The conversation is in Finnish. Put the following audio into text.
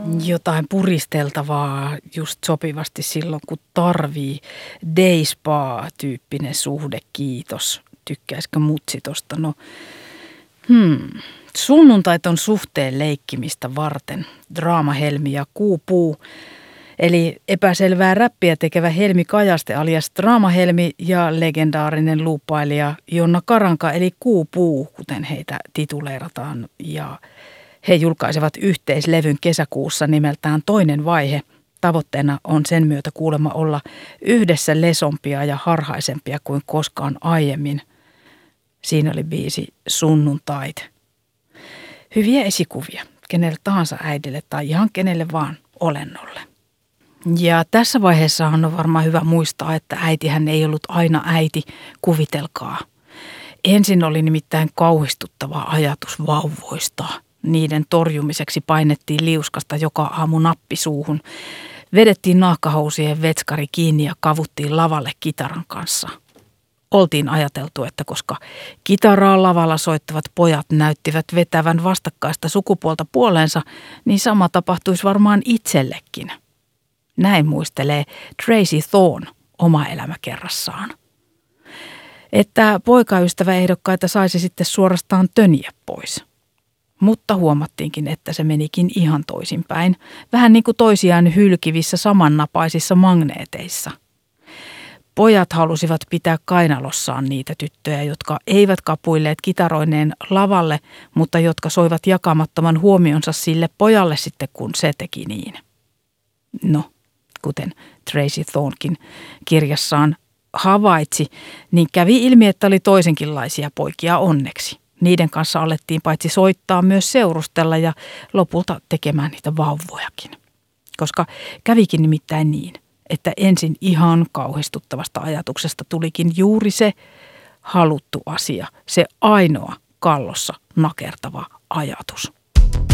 Jotain puristeltavaa just sopivasti silloin, kun tarvii. Day spa-tyyppinen suhde, kiitos. Tykkäisikö mutsi tosta? No, Sunnuntait on suhteen leikkimistä varten. Draama Helmi ja Kuupuu. Eli epäselvää räppiä tekevä Helmi Kajaste alias Draama Helmi ja legendaarinen luuppailija Jonna Karanka eli Kuupuu, kuten heitä tituleerataan. Ja he julkaisevat yhteislevyn kesäkuussa nimeltään Toinen vaihe. Tavoitteena on sen myötä kuulemma olla yhdessä lesompia ja harhaisempia kuin koskaan aiemmin. Siinä oli biisi Sunnuntait. Hyviä esikuvia kenelle tahansa äidille tai ihan kenelle vaan olennolle. Ja tässä vaiheessa on varmaan hyvä muistaa, että äitihän ei ollut aina äiti, kuvitelkaa. Ensin oli nimittäin kauhistuttava ajatus vauvoista. Niiden torjumiseksi painettiin liuskasta joka aamu nappisuuhun. Vedettiin nahkahousien vetskari kiinni ja kavuttiin lavalle kitaran kanssa. Oltiin ajateltu, että koska kitaraa lavalla soittavat pojat näyttivät vetävän vastakkaista sukupuolta puoleensa, niin sama tapahtuisi varmaan itsellekin. Näin muistelee Tracy Thorn oma elämäkerrassaan. Että poikaystäväehdokkaita saisi sitten suorastaan töniä pois. Mutta huomattiinkin, että se menikin ihan toisinpäin, vähän niin kuin toisiaan hylkivissä samannapaisissa magneeteissa. Pojat halusivat pitää kainalossaan niitä tyttöjä, jotka eivät kapuilleet kitaroineen lavalle, mutta jotka soivat jakamattoman huomionsa sille pojalle sitten, kun se teki niin. No, kuten Tracy Thornkin kirjassaan havaitsi, niin kävi ilmi, että oli toisenkinlaisia poikia onneksi. Niiden kanssa alettiin paitsi soittaa myös seurustella ja lopulta tekemään niitä vauvojakin. Koska kävikin nimittäin niin, että ensin ihan kauhistuttavasta ajatuksesta tulikin juuri se haluttu asia, se ainoa kallossa nakertava ajatus.